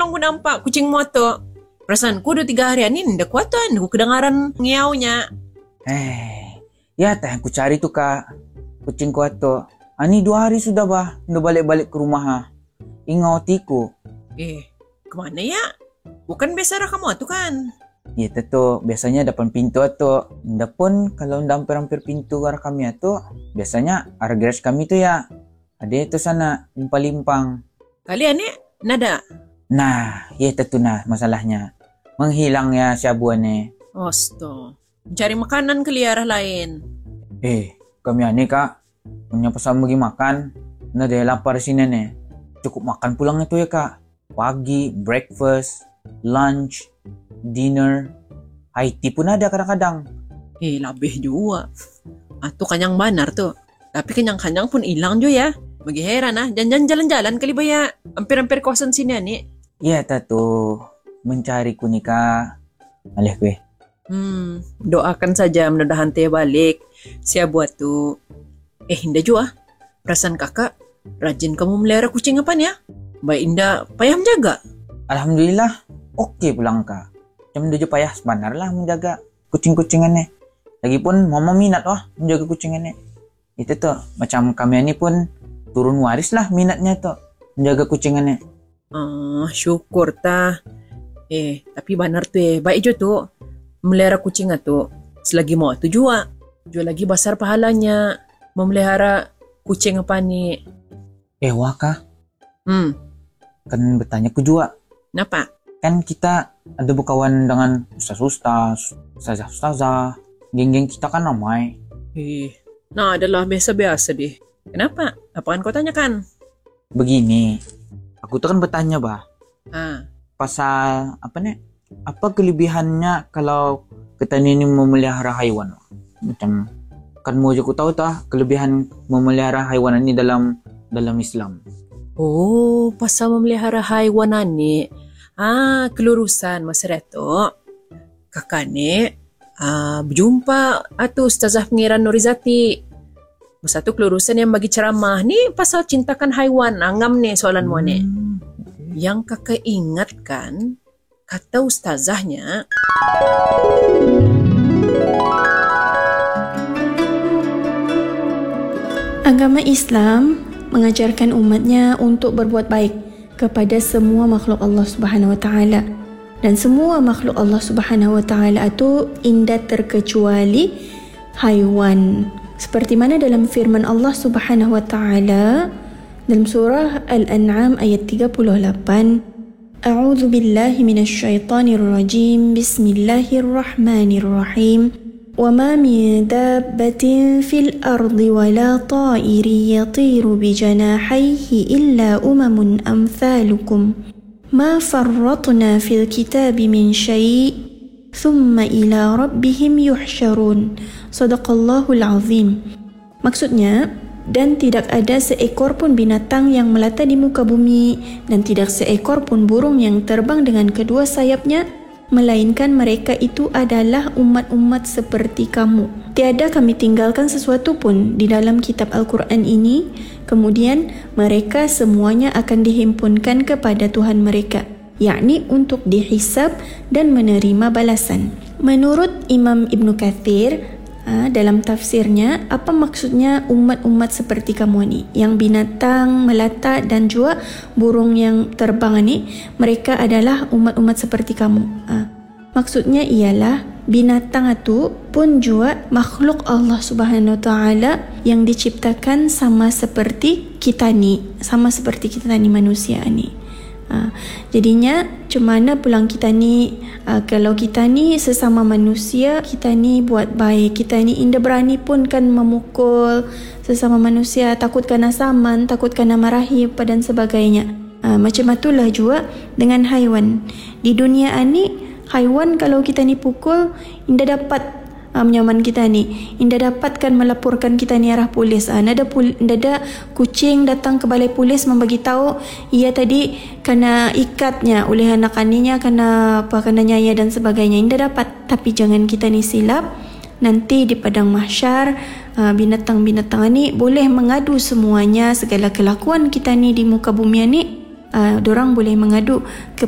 orang pun nampak kucing mu tu. Perasaanku 2-3 hari ni ndak kuat kan. Aku kedengaran ngiaunya. Ya teh aku cari tu Kak. Kucing kuat tu. Ani 2 hari sudah bah. Ndak balik-balik ke rumah ha. Ingau tiku. Kemana ya? Bukan biasa kamu tu kan? Ya tu biasanya depan pintu tu. Ndak pun kalau ndak hampir-hampir pintu arah kami tu. Biasanya arah garage kami tu ya. Ada itu sana limpang-limpang. Kalian ni nada? Nah, ya tu nah masalahnya. Menghilang ya syabuan ni. Astaga. Cari makanan ke liarah lain. Kami ni Kak. Punya pesan bagi makan. Nah, dia lapar sini ni. Cukup makan pulang itu ya Kak. Pagi, breakfast, lunch, dinner, high tea pun ada kadang-kadang. Lebih juga. Itu kanyang banar tu. Tapi kanyang-kanyang pun hilang juga ya. Bagi heran jangan jalan-jalan kali baya. Hampir-hampir kawasan sini ni. Ya tu. Mencari ku ni Kak. Alih gue. Doakan saja mudah-mudahan dia balik. Siap buat tu. Indah juga. Perasaan kakak, rajin kamu melihara kucing apa ni ya? Baik Indah, payah menjaga. Alhamdulillah. Okey pulang Kak. Macam dia payah sebenar lah menjaga kucing-kucingan ni. Lagipun mama minat menjaga kucingan ni. Itu tu. Macam kami ni pun turun waris lah minatnya tu. Menjaga kucingan ni. Syukur ta. Tapi benar tu baik je tu. Melihara kucing tu. Selagi mau tu juga. Juga lagi besar pahalanya. Memelihara kucing apa ni. Waka. Kan bertanya ku juga. Kenapa? Kan kita ada berkawan dengan ustaz-ustaz, ustazah-ustazah. Geng-geng kita kan ramai. Nah adalah biasa-biasa deh. Kenapa? Apaan kau tanyakan? Begini. Aku tuh kan bertanya bah. Pasal apa nih? Apa kelebihannya kalau kita ini memelihara haiwan? Macam kan mau aku tahu kelebihan memelihara haiwan ini dalam Islam. Pasal memelihara haiwan ni. Kelurusan masa itu. Kakak ni berjumpa atau Ustazah Pengiran Nurizati. Satu kelurusan yang bagi ceramah ni pasal cintakan haiwan. Ngam ni soalan mu ni. Yang kakak ingatkan kata ustazahnya, agama Islam mengajarkan umatnya untuk berbuat baik kepada semua makhluk Allah Subhanahu Wa Taala, dan semua makhluk Allah Subhanahu Wa Taala itu indah terkecuali haiwan. Seperti mana dalam firman Allah Subhanahu Wa Taala dalam surah Al-An'am ayat 38, A'udzu billahi minasyaitonir rajim. Bismillahirrahmanirrahim. Wa ma min dabbatin fil ardi wala ta'irin yatiru bi janahihi illa umamun amsalukum. Ma farratna fil kitabi min syai' thumma ila rabbihim yuhsyarun. Sadaqallahul azim. Maksudnya, dan tidak ada seekor pun binatang yang melata di muka bumi, dan tidak seekor pun burung yang terbang dengan kedua sayapnya, melainkan mereka itu adalah umat-umat seperti kamu. Tiada kami tinggalkan sesuatu pun di dalam kitab Al-Quran ini, kemudian mereka semuanya akan dihimpunkan kepada Tuhan mereka, yakni untuk dihisab dan menerima balasan. Menurut Imam Ibn Kathir, dalam tafsirnya, apa maksudnya umat-umat seperti kamu ni, yang binatang melata dan juga burung yang terbang ni, mereka adalah umat-umat seperti kamu. Maksudnya ialah binatang itu pun juga makhluk Allah Subhanahu Wa Taala yang diciptakan sama seperti kita ni, sama seperti kita ni manusia ni. Jadinya cumana pulang kita ni, kalau kita ni sesama manusia, kita ni buat baik, kita ni indah berani pun kan memukul sesama manusia, takut kena saman, takut kena marahi dan sebagainya. Macam itulah juga dengan haiwan. Di dunia ni, haiwan kalau kita ni pukul, indah dapat menyaman kita ni, indah dapatkan melaporkan kita ni arah polis. Nada kucing datang ke balai polis membagi tahu ia tadi kena ikatnya oleh anak kaninya, kena nyaya dan sebagainya. Indah dapat. Tapi jangan kita ni silap, nanti di padang mahsyar binatang-binatang ni boleh mengadu semuanya, segala kelakuan kita ni di muka bumi ni, dorang boleh mengadu